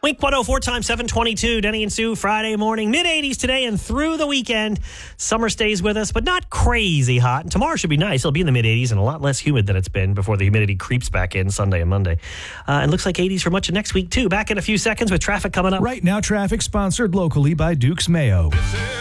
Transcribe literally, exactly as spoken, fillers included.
Wink one oh four times seven twenty-two. Denny and Sue, Friday morning, mid eighties today and through the weekend. Summer stays with us, but not crazy hot. And tomorrow should be nice. It'll be in the mid eighties and a lot less humid than it's been before the humidity creeps back in Sunday and Monday. Uh, and looks like eighties for much of next week, too. Back in a few seconds with traffic coming up. Right now, traffic sponsored locally by Duke's Mayo.